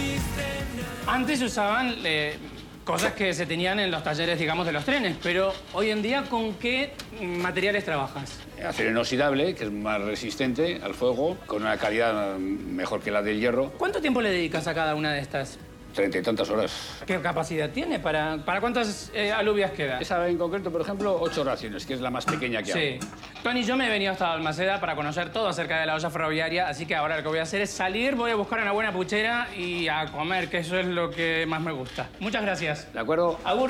Antes se usaban cosas que se tenían en los talleres, digamos, de los trenes, pero hoy en día, ¿con qué materiales trabajas? Acero inoxidable, que es más resistente al fuego, con una calidad mejor que la del hierro. ¿Cuánto tiempo le dedicas a cada una de estas? 30 y tantas horas. ¿Qué capacidad tiene? ¿Para cuántas alubias queda? Esa en concreto, por ejemplo, 8 raciones, que es la más pequeña que Sí. Tony, yo me he venido hasta Balmaceda para conocer todo acerca de la olla ferroviaria, así que ahora lo que voy a hacer es salir, voy a buscar una buena puchera y a comer, que eso es lo que más me gusta. Muchas gracias. hago. ¿De acuerdo? Agur.